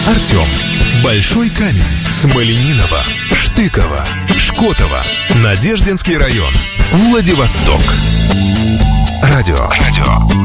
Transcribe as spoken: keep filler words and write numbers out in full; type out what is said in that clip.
Артем. Большой камень. Смолениново. Штыково. Шкотово. Надеждинский район. Владивосток. Радио. Радио.